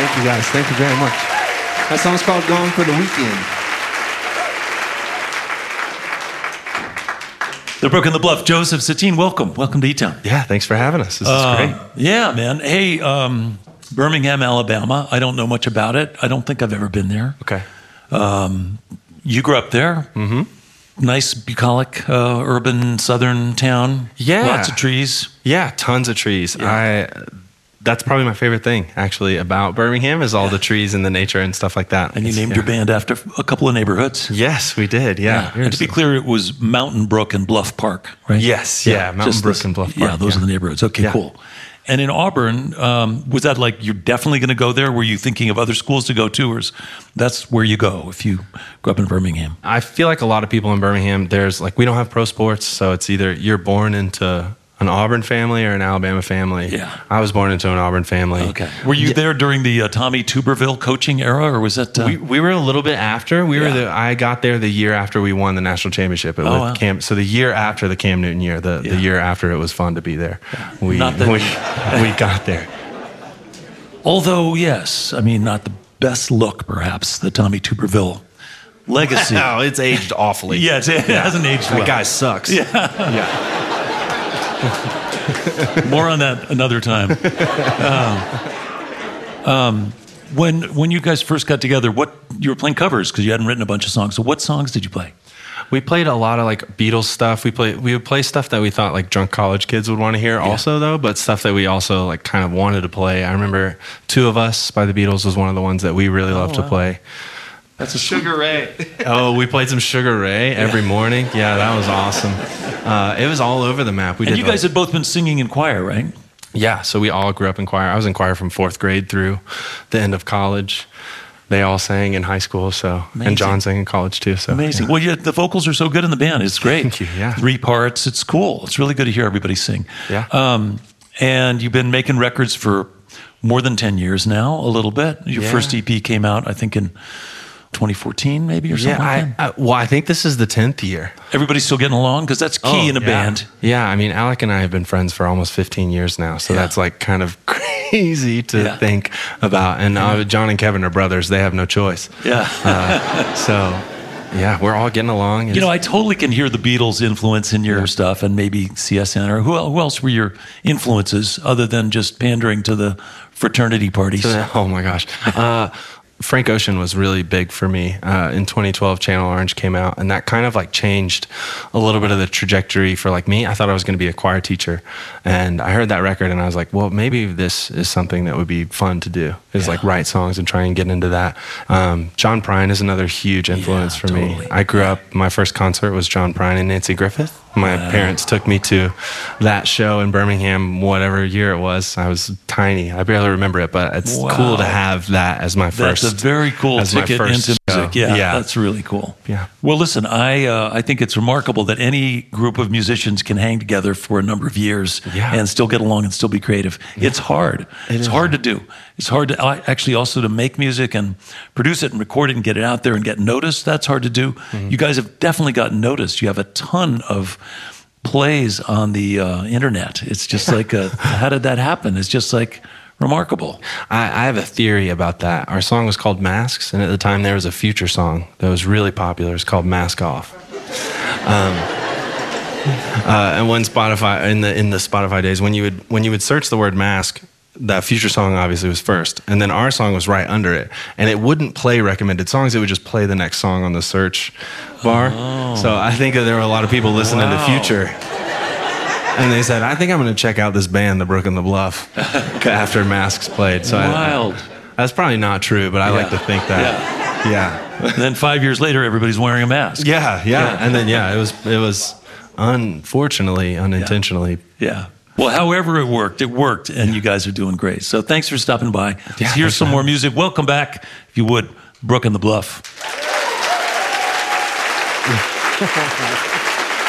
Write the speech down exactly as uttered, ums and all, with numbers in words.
Thank you, guys. Thank you very much. That song's called Gone for the Weekend. The Brooklyn the Bluff. Joseph Satine, welcome. Welcome to E-Town. Yeah, thanks for having us. This is Uh, great. Yeah, man. Hey, um, Birmingham, Alabama. I don't know much about it. I don't think I've ever been there. Okay. Um, you grew up there. Mm-hmm. Nice, bucolic, uh, urban, southern town. Yeah. Lots of trees. Yeah, tons of trees. Yeah. I. That's probably my favorite thing, actually, about Birmingham is all the trees and the nature and stuff like that. And you It's- named yeah. your band after a couple of neighborhoods. Yes, we did. Yeah. Yeah. And to be clear, it was Mountain Brook and Bluff Park, right? Yes. Yeah. Mountain just Brook this- and Bluff Park. Yeah, those yeah. are the neighborhoods. Okay, Yeah. cool. And in Auburn, um, was that like you're definitely going to go there? Were you thinking of other schools to go to, or is that's where you go if you grew up in Birmingham? I feel like a lot of people in Birmingham, there's like, we don't have pro sports. So it's either you're born into an Auburn family or an Alabama family. Yeah. I was born into an Auburn family. Okay. Were you Yeah. there during the uh, Tommy Tuberville coaching era, or was that? Uh, We, we were a little bit after. We Yeah. were the. I got there the year after we won the national championship. It Oh, was wow. Cam. So the year after the Cam Newton year, the, Yeah. the year after it was fun to be there. We Not that- we, we got there. although, yes, I mean, not the best look, perhaps, the Tommy Tuberville legacy. No, it's aged awfully. Yeah, it's, it hasn't aged well. That guy sucks. Yeah. Yeah. More on that another time. Um, um, when when you guys first got together, what you were playing covers because you hadn't written a bunch of songs. So what songs did you play? We played a lot of like Beatles stuff. We played we would play stuff that we thought like drunk college kids would want to hear also though, but stuff that we also like kind of wanted to play. I remember Two of Us by the Beatles was one of the ones that we really loved wow. to play. That's a Sugar Ray. Oh, we played some Sugar Ray every morning. Yeah, that was awesome. Uh, it was all over the map. We And did you guys like, had both been singing in choir, right? yeah, so we all grew up in choir. I was in choir from fourth grade through the end of college. They all sang in high school, so Amazing. and John sang in college too. So Amazing. yeah. Well, yeah, the vocals are so good in the band. It's great. Thank you, yeah. Three parts. It's cool. It's really good to hear everybody sing. Yeah. Um, and you've been making records for more than ten years now, a little bit. Your Yeah. first E P came out, I think, in twenty fourteen, maybe, or Yeah, something like I, that. I, well, I think this is the tenth year. Everybody's still getting along? Because that's key in a yeah. band. Yeah, I mean, Alec and I have been friends for almost fifteen years now, so Yeah. that's like kind of crazy to Yeah. think about. And uh, John and Kevin are brothers; they have no choice. Yeah. Uh, so, yeah, we're all getting along. You know, I totally can hear the Beatles' influence in your Yeah. stuff, and maybe C S N, or who, el- who else were your influences other than just pandering to the fraternity parties? Oh my gosh. Uh, Frank Ocean was really big for me. Uh, in twenty twelve, Channel Orange came out, and that kind of like changed a little bit of the trajectory for like me. I thought I was going to be a choir teacher, and I heard that record, and I was like, well, maybe this is something that would be fun to do, is Yeah. like write songs and try and get into that. Um, John Prine is another huge influence Yeah, for totally. me. I grew up, my first concert was John Prine and Nancy Griffith. My Wow. parents took me to that show in Birmingham, whatever year it was. I was tiny. I barely remember it, but it's Wow. cool to have that as my first. That's a very cool as my ticket first into show. music. Yeah, Yeah. that's really cool. Yeah. Well, listen, I uh, I think it's remarkable that any group of musicians can hang together for a number of years Yeah. and still get along and still be creative. It's hard. It it's is hard to do. It's hard to uh, actually also to make music and produce it and record it and get it out there and get noticed. That's hard to do. Mm-hmm. You guys have definitely gotten noticed. You have a ton of plays on the uh, internet. It's just like, a, how did that happen? It's just like remarkable. I, I have a theory about that. Our song was called Masks, and at the time there was a Future song that was really popular. It's called Mask Off. Um, uh, and when Spotify in the in the Spotify days, when you would when you would search the word mask, that Future song obviously was first, and then our song was right under it, and it wouldn't play recommended songs. It would just play the next song on the search bar. Oh. So I think that there were a lot of people listening Wow. to Future. And they said, I think I'm going to check out this band, The Brooklyn the Bluff, after Masks played. So I, Wild. that's probably not true, but I like Yeah. to think that. Yeah. And then five years later, everybody's wearing a mask. Yeah, yeah. And then, yeah, it was, it was unfortunately, unintentionally. Yeah. Well, however it worked, it worked, and you guys are doing great. So thanks for stopping by. Yeah, Here's thanks some for more having me. music. Welcome back, if you would, Brooklyn the Bluff.